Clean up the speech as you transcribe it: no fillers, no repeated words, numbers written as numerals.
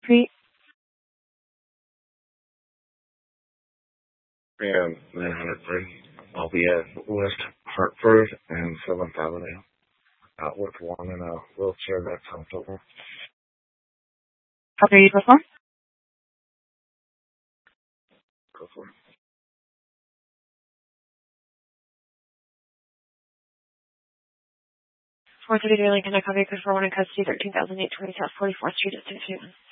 Street. And 903. I'll be at West Hartford and 7th Avenue. Out with one in a wheelchair that's comfortable. How are you before? Go for it. Lincoln, I copy for one in custody, 13,820 South 44th Street at St. Stephen.